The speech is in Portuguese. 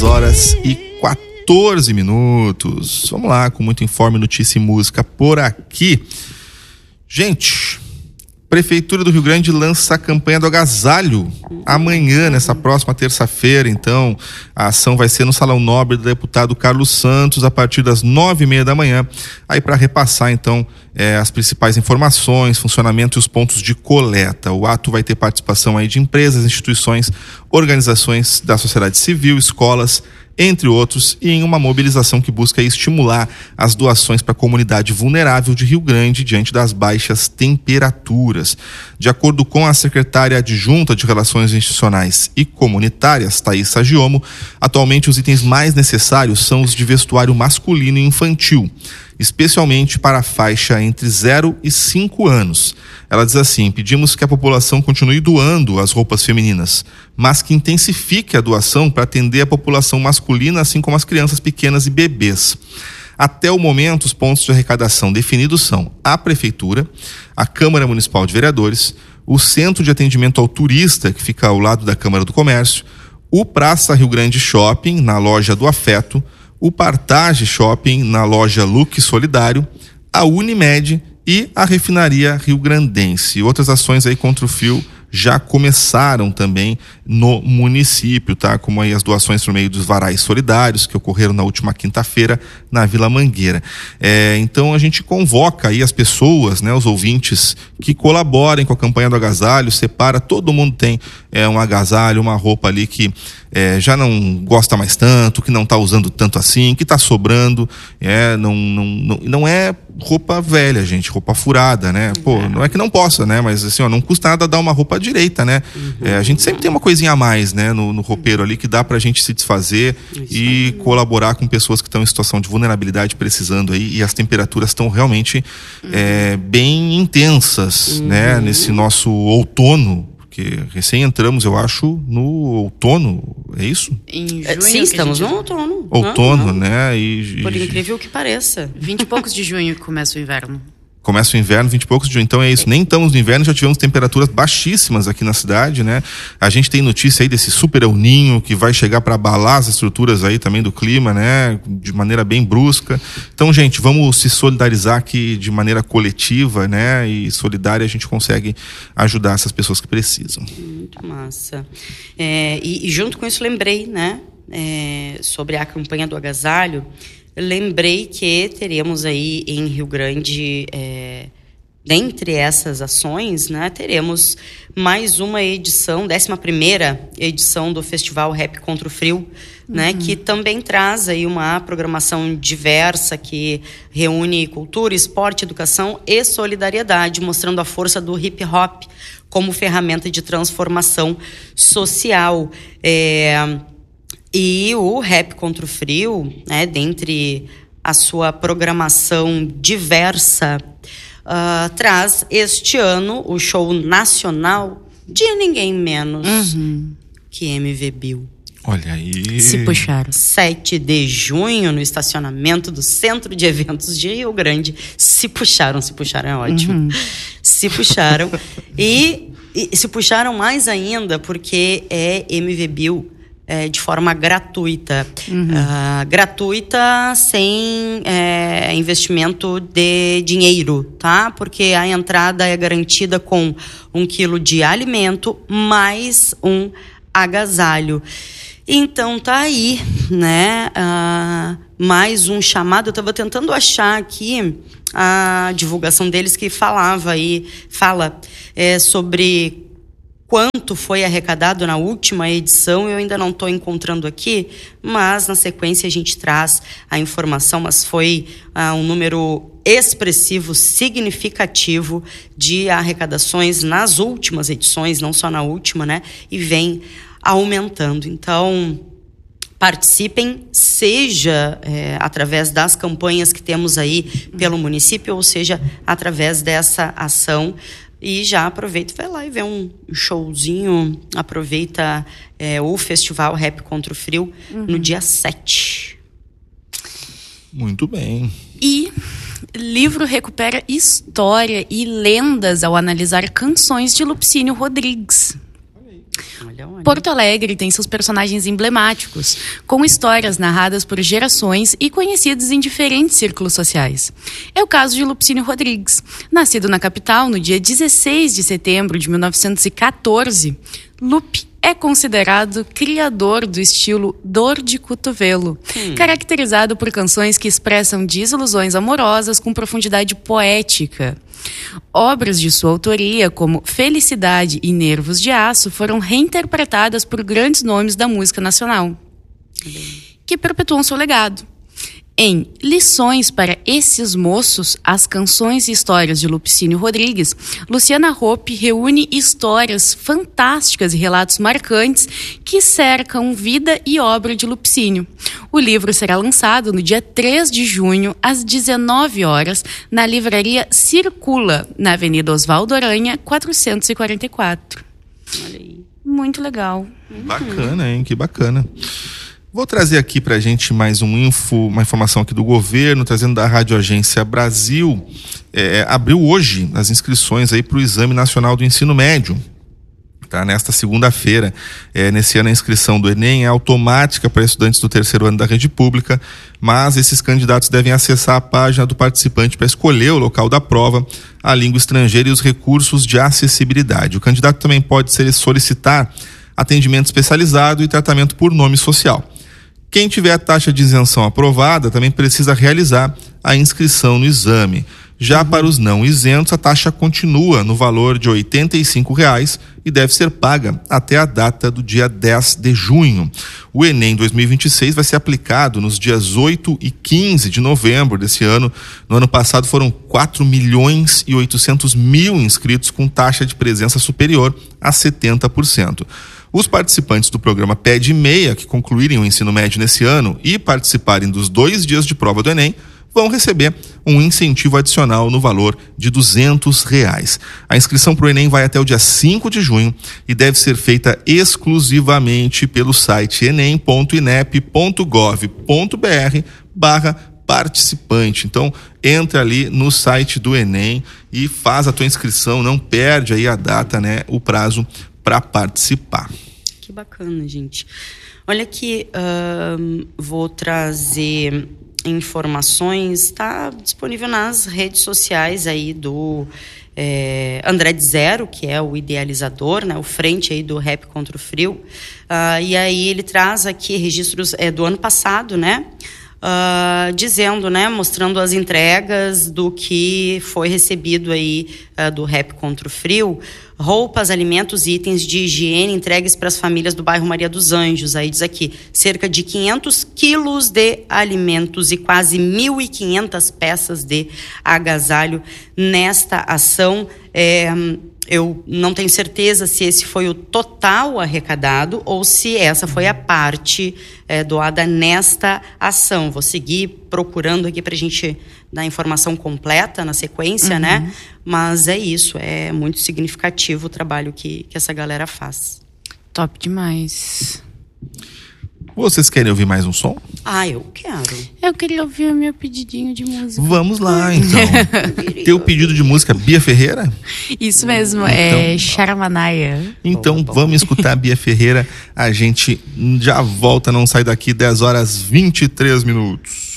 6h14. Vamos lá, com muito informe, notícia e música por aqui. Gente, Prefeitura do Rio Grande lança a campanha do agasalho amanhã, nessa próxima terça-feira. Então, a ação vai ser no Salão Nobre do deputado Carlos Santos, a partir das 9h30 da manhã. Aí, para repassar, então, as principais informações, funcionamento e os pontos de coleta. O ato vai ter participação aí de empresas, instituições, organizações da sociedade civil, escolas, entre outros, e em uma mobilização que busca estimular as doações para a comunidade vulnerável de Rio Grande diante das baixas temperaturas. De acordo com a secretária adjunta de Relações Institucionais e Comunitárias, Thaís Sagiomo, atualmente os itens mais necessários são os de vestuário masculino e infantil, especialmente para a faixa entre 0 e 5 anos. Ela diz assim: pedimos que a população continue doando as roupas femininas, mas que intensifique a doação para atender a população masculina, assim como as crianças pequenas e bebês. Até o momento, os pontos de arrecadação definidos são a Prefeitura, a Câmara Municipal de Vereadores, o Centro de Atendimento ao Turista, que fica ao lado da Câmara do Comércio, o Praça Rio Grande Shopping, na loja do Afeto, o Partage Shopping, na loja Look Solidário, a Unimed e a Refinaria Rio Grandense. Outras ações aí contra o frio já começaram também no município, tá? Como aí as doações por meio dos varais solidários que ocorreram na última quinta-feira na Vila Mangueira. Então a gente convoca aí as pessoas, né, os ouvintes que colaborem com a campanha do agasalho, separa, todo mundo tem um agasalho, uma roupa ali que já não gosta mais tanto, que não está usando tanto assim, que está sobrando, não é roupa velha, gente, roupa furada, né? Pô, não é que não possa, né? Mas assim, não custa nada dar uma roupa direita, né? A gente sempre tem uma coisinha a mais, né? No roupeiro ali que dá pra gente se desfazer e colaborar com pessoas que estão em situação de vulnerabilidade precisando aí, e as temperaturas estão realmente bem intensas, né? Nesse nosso outono, porque recém entramos, eu acho, no outono, é isso? Em junho. Sim, estamos no outono. Outono, né? Por incrível que pareça. 20 e poucos de junho que começa o inverno. Começa o inverno, 20 e poucos de junho. Então é isso, nem estamos no inverno, já tivemos temperaturas baixíssimas aqui na cidade, né? A gente tem notícia aí desse super El Ninho que vai chegar para abalar as estruturas aí também do clima, né? De maneira bem brusca. Então, gente, vamos se solidarizar aqui de maneira coletiva, né? E solidária, a gente consegue ajudar essas pessoas que precisam. Muito massa. E junto com isso lembrei, né? Sobre a campanha do agasalho. Lembrei que teremos aí em Rio Grande, dentre essas ações, né, teremos mais uma edição, 11ª edição do Festival Rap Contra o Frio, né, que também traz aí uma programação diversa que reúne cultura, esporte, educação e solidariedade, mostrando a força do hip hop como ferramenta de transformação social. E o Rap Contra o Frio, né, dentre a sua programação diversa, traz este ano o show nacional de ninguém menos que MV Bill. Olha aí. Se puxaram. 7 de junho, no estacionamento do Centro de Eventos de Rio Grande. Se puxaram é ótimo. Se puxaram. E se puxaram mais ainda porque é MV Bill de forma gratuita. Gratuita, sem investimento de dinheiro, tá? Porque a entrada é garantida com 1 quilo de alimento mais um agasalho. Então tá aí, né? Mais um chamado. Eu estava tentando achar aqui a divulgação deles que fala sobre quanto foi arrecadado na última edição. Eu ainda não estou encontrando aqui, mas na sequência a gente traz a informação, mas foi um número expressivo, significativo de arrecadações nas últimas edições, não só na última, né? E vem aumentando. Então, participem, seja através das campanhas que temos aí pelo município, ou seja, através dessa ação. E já aproveita, vai lá e vê um showzinho, aproveita o Festival Rap Contra o Frio no dia 7. Muito bem. E livro recupera história e lendas ao analisar canções de Lupicínio Rodrigues. Olha. Porto Alegre tem seus personagens emblemáticos, com histórias narradas por gerações e conhecidos em diferentes círculos sociais. É o caso de Lupicínio Rodrigues. Nascido na capital no dia 16 de setembro de 1914, Lupe é considerado criador do estilo dor de cotovelo, caracterizado por canções que expressam desilusões amorosas com profundidade poética. Obras de sua autoria, como Felicidade e Nervos de Aço, foram reinterpretadas por grandes nomes da música nacional, que perpetuam seu legado. Em Lições para Esses Moços, as canções e histórias de Lupicínio Rodrigues, Luciana Hoppe reúne histórias fantásticas e relatos marcantes que cercam vida e obra de Lupicínio. O livro será lançado no dia 3 de junho, às 19 horas, na livraria Circula, na Avenida Oswaldo Aranha, 444. Olha aí. Muito legal. Bacana, hein? Que bacana. Vou trazer aqui pra gente mais uma informação aqui do governo, trazendo da Rádio Agência Brasil. Abriu hoje as inscrições aí para o Exame Nacional do Ensino Médio. Tá? Nesta segunda-feira. Nesse ano a inscrição do Enem é automática para estudantes do terceiro ano da rede pública, mas esses candidatos devem acessar a página do participante para escolher o local da prova, a língua estrangeira e os recursos de acessibilidade. O candidato também pode solicitar atendimento especializado e tratamento por nome social. Quem tiver a taxa de isenção aprovada também precisa realizar a inscrição no exame. Já para os não isentos, a taxa continua no valor de R$ 85,00 e deve ser paga até a data do dia 10 de junho. O Enem 2026 vai ser aplicado nos dias 8 e 15 de novembro desse ano. No ano passado foram 4.800.000 inscritos com taxa de presença superior a 70%. Os participantes do programa PED Meia, que concluírem o ensino médio nesse ano e participarem dos 2 dias de prova do Enem, vão receber um incentivo adicional no valor de R$ 200. A inscrição para o Enem vai até o dia 5 de junho e deve ser feita exclusivamente pelo site enem.inep.gov.br/participante. Então, entra ali no site do Enem e faz a tua inscrição, não perde aí a data, né, o prazo para participar. Que bacana, gente. Olha aqui, vou trazer informações, está disponível nas redes sociais aí do André de Zero, que é o idealizador, né, o frente aí do Rap Contra o Frio. E aí ele traz aqui registros do ano passado, né? Dizendo, né, mostrando as entregas do que foi recebido aí do Rap Contra o Frio, roupas, alimentos e itens de higiene entregues para as famílias do bairro Maria dos Anjos. Aí diz aqui, cerca de 500 quilos de alimentos e quase 1.500 peças de agasalho nesta ação. Eu não tenho certeza se esse foi o total arrecadado ou se essa foi a parte doada nesta ação. Vou seguir procurando aqui para a gente dar a informação completa na sequência, né? Mas é isso, é muito significativo o trabalho que essa galera faz. Top demais. Vocês querem ouvir mais um som? Eu quero. Eu queria ouvir o meu pedidinho de música. Vamos lá, então. Teu pedido de música, Bia Ferreira? Isso mesmo, é Charamanaia. Então vamos escutar a Bia Ferreira. A gente já volta, não sai daqui, 10h23.